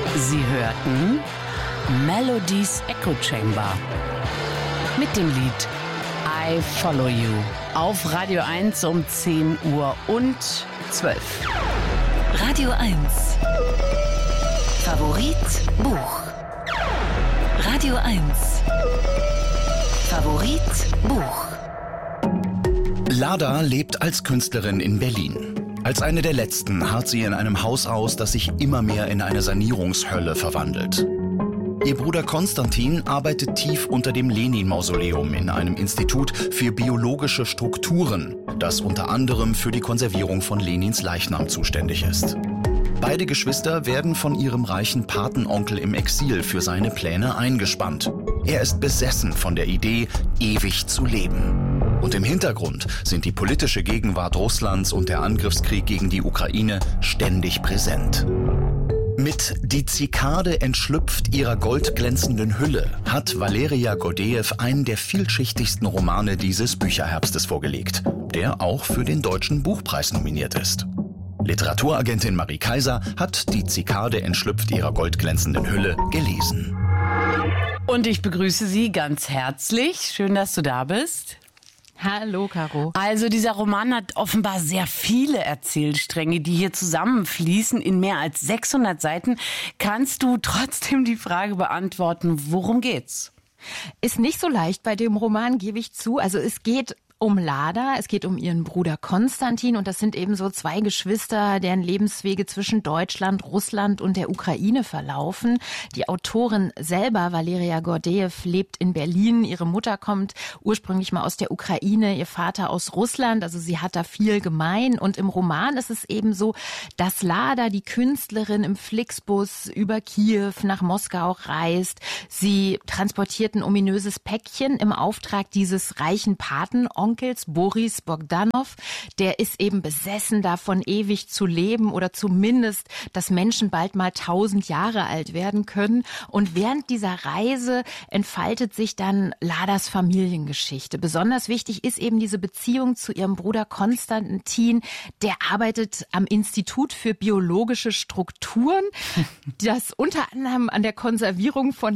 Sie hörten Melodies Echo Chamber mit dem Lied I Follow You auf Radio 1 um 10 Uhr und 12. Radio 1 Favorit Buch. Radio 1 Favorit Buch. Lada lebt als Künstlerin in Berlin. Als eine der letzten harrt sie in einem Haus aus, das sich immer mehr in eine Sanierungshölle verwandelt. Ihr Bruder Konstantin arbeitet tief unter dem Lenin-Mausoleum in einem Institut für biologische Strukturen, das unter anderem für die Konservierung von Lenins Leichnam zuständig ist. Beide Geschwister werden von ihrem reichen Patenonkel im Exil für seine Pläne eingespannt. Er ist besessen von der Idee, ewig zu leben. Und im Hintergrund sind die politische Gegenwart Russlands und der Angriffskrieg gegen die Ukraine ständig präsent. Mit Die Zikade entschlüpft ihrer goldglänzenden Hülle hat Valeria Gordejew einen der vielschichtigsten Romane dieses Bücherherbstes vorgelegt, der auch für den Deutschen Buchpreis nominiert ist. Literaturagentin Marie Kaiser hat Die Zikade entschlüpft ihrer goldglänzenden Hülle gelesen. Und ich begrüße Sie ganz herzlich. Schön, dass du da bist. Hallo, Caro. Also dieser Roman hat offenbar sehr viele Erzählstränge, die hier zusammenfließen in mehr als 600 Seiten. Kannst du trotzdem die Frage beantworten, worum geht's? Ist nicht so leicht bei dem Roman, gebe ich zu. Also es geht um Lada, es geht um ihren Bruder Konstantin und das sind eben so zwei Geschwister, deren Lebenswege zwischen Deutschland, Russland und der Ukraine verlaufen. Die Autorin selber, Valeria Gordejew, lebt in Berlin. Ihre Mutter kommt ursprünglich mal aus der Ukraine, ihr Vater aus Russland, also sie hat da viel gemein. Und im Roman ist es eben so, dass Lada, die Künstlerin, im Flixbus über Kiew nach Moskau reist. Sie transportiert ein ominöses Päckchen im Auftrag dieses reichen Patenonkels, Boris Bogdanow, der ist eben besessen davon, ewig zu leben oder zumindest, dass Menschen bald mal 1000 Jahre alt werden können. Und während dieser Reise entfaltet sich dann Ladas Familiengeschichte. Besonders wichtig ist eben diese Beziehung zu ihrem Bruder Konstantin. Der arbeitet am Institut für biologische Strukturen, das unter anderem an der Konservierung von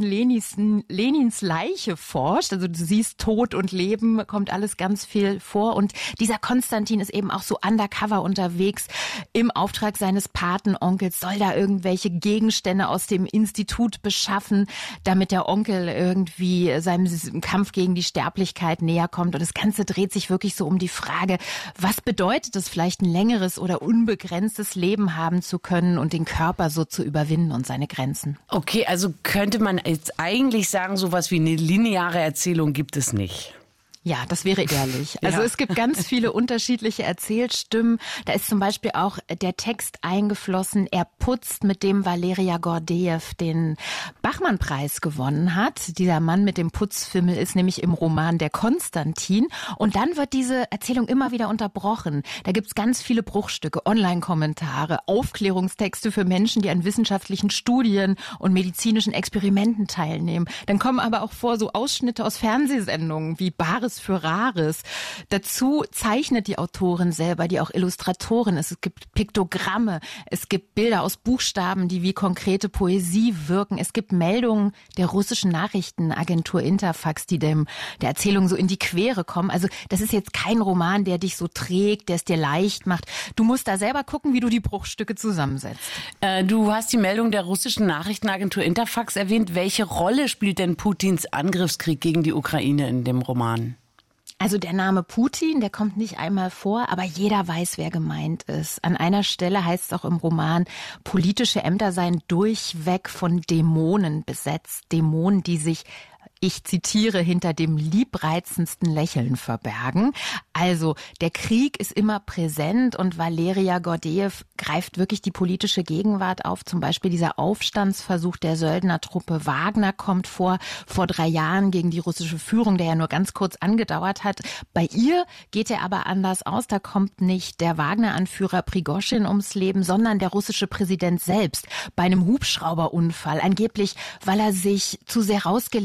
Lenins Leiche forscht. Also du siehst, Tod und Leben kommt alles ganz viel vor. Und dieser Konstantin ist eben auch so undercover unterwegs im Auftrag seines Patenonkels, soll da irgendwelche Gegenstände aus dem Institut beschaffen, damit der Onkel irgendwie seinem Kampf gegen die Sterblichkeit näher kommt. Und das Ganze dreht sich wirklich so um die Frage, was bedeutet es vielleicht, ein längeres oder unbegrenztes Leben haben zu können und den Körper so zu überwinden und seine Grenzen. Okay, also könnte man jetzt eigentlich sagen, sowas wie eine lineare Erzählung gibt es nicht. Ja, das wäre ehrlich. Also es gibt ganz viele unterschiedliche Erzählstimmen. Da ist zum Beispiel auch der Text eingeflossen, Er putzt, mit dem Valeria Gordejew den Bachmann-Preis gewonnen hat. Dieser Mann mit dem Putzfimmel ist nämlich im Roman der Konstantin. Und dann wird diese Erzählung immer wieder unterbrochen. Da gibt's ganz viele Bruchstücke, Online-Kommentare, Aufklärungstexte für Menschen, die an wissenschaftlichen Studien und medizinischen Experimenten teilnehmen. Dann kommen aber auch vor so Ausschnitte aus Fernsehsendungen wie Bares für Rares. Dazu zeichnet die Autorin selber, die auch Illustratorin ist. Es gibt Piktogramme, es gibt Bilder aus Buchstaben, die wie konkrete Poesie wirken. Es gibt Meldungen der russischen Nachrichtenagentur Interfax, die der Erzählung so in die Quere kommen. Also das ist jetzt kein Roman, der dich so trägt, der es dir leicht macht. Du musst da selber gucken, wie du die Bruchstücke zusammensetzt. Du hast die Meldung der russischen Nachrichtenagentur Interfax erwähnt. Welche Rolle spielt denn Putins Angriffskrieg gegen die Ukraine in dem Roman? Also der Name Putin, der kommt nicht einmal vor, aber jeder weiß, wer gemeint ist. An einer Stelle heißt es auch im Roman, politische Ämter seien durchweg von Dämonen besetzt. Dämonen, die sich, ich zitiere, hinter dem liebreizendsten Lächeln verbergen. Also der Krieg ist immer präsent und Valeria Gordejew greift wirklich die politische Gegenwart auf. Zum Beispiel dieser Aufstandsversuch der Söldnertruppe Wagner kommt vor 3 Jahren gegen die russische Führung, der ja nur ganz kurz angedauert hat. Bei ihr geht er aber anders aus. Da kommt nicht der Wagner-Anführer Prigoschin ums Leben, sondern der russische Präsident selbst bei einem Hubschrauberunfall. Angeblich, weil er sich zu sehr rausgelehnt hat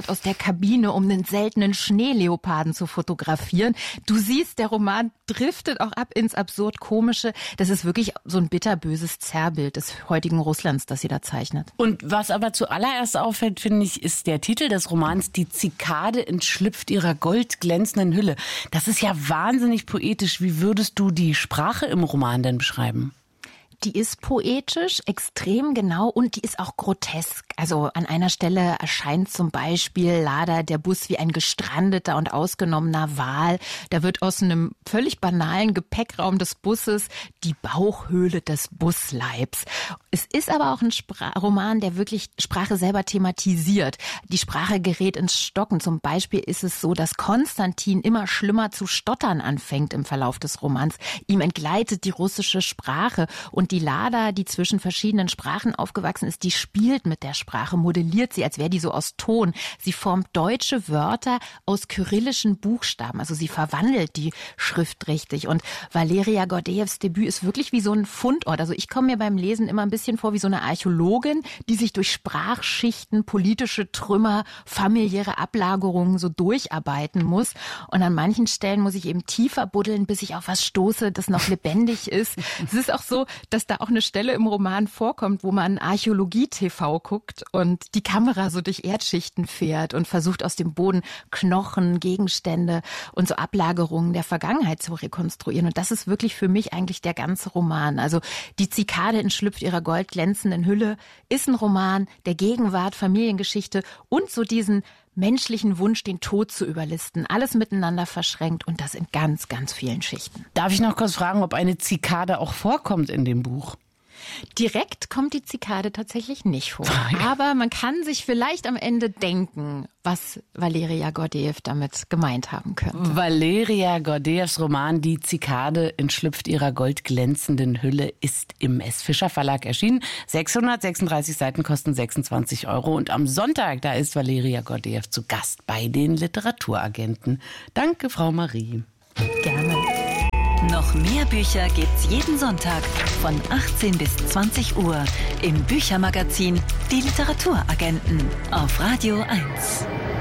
aus der Kabine, um einen seltenen Schneeleoparden zu fotografieren. Du siehst, der Roman driftet auch ab ins Absurd-Komische. Das ist wirklich so ein bitterböses Zerrbild des heutigen Russlands, das sie da zeichnet. Und was aber zuallererst auffällt, finde ich, ist der Titel des Romans, Die Zikade entschlüpft ihrer goldglänzenden Hülle. Das ist ja wahnsinnig poetisch. Wie würdest du die Sprache im Roman denn beschreiben? Die ist poetisch, extrem genau und die ist auch grotesk. Also an einer Stelle erscheint zum Beispiel Lada der Bus wie ein gestrandeter und ausgenommener Wal. Da wird aus einem völlig banalen Gepäckraum des Busses die Bauchhöhle des Busleibs. Es ist aber auch ein Roman, der wirklich Sprache selber thematisiert. Die Sprache gerät ins Stocken. Zum Beispiel ist es so, dass Konstantin immer schlimmer zu stottern anfängt im Verlauf des Romans. Ihm entgleitet die russische Sprache und die Lada, die zwischen verschiedenen Sprachen aufgewachsen ist, die spielt mit der Sprache, modelliert sie, als wäre die so aus Ton. Sie formt deutsche Wörter aus kyrillischen Buchstaben, also sie verwandelt die Schrift richtig. Und Valeria Gordejews Debüt ist wirklich wie so ein Fundort. Also ich komme mir beim Lesen immer ein bisschen vor wie so eine Archäologin, die sich durch Sprachschichten, politische Trümmer, familiäre Ablagerungen so durcharbeiten muss. Und an manchen Stellen muss ich eben tiefer buddeln, bis ich auf was stoße, das noch lebendig ist. Es ist auch so, dass da auch eine Stelle im Roman vorkommt, wo man Archäologie-TV guckt und die Kamera so durch Erdschichten fährt und versucht aus dem Boden Knochen, Gegenstände und so Ablagerungen der Vergangenheit zu rekonstruieren. Und das ist wirklich für mich eigentlich der ganze Roman. Also Die Zikade entschlüpft ihrer goldglänzenden Hülle ist ein Roman der Gegenwart, Familiengeschichte und so diesen menschlichen Wunsch, den Tod zu überlisten. Alles miteinander verschränkt und das in ganz, ganz vielen Schichten. Darf ich noch kurz fragen, ob eine Zikade auch vorkommt in dem Buch? Direkt kommt die Zikade tatsächlich nicht vor. Ja. Aber man kann sich vielleicht am Ende denken, was Valeria Gordejew damit gemeint haben könnte. Valeria Gordejews Roman Die Zikade entschlüpft ihrer goldglänzenden Hülle ist im S. Fischer Verlag erschienen. 636 Seiten kosten 26 €. Und am Sonntag, da ist Valeria Gordejew zu Gast bei den Literaturagenten. Danke, Frau Marie. Gerne. Noch mehr Bücher gibt's jeden Sonntag von 18 bis 20 Uhr im Büchermagazin Die Literaturagenten auf Radio 1.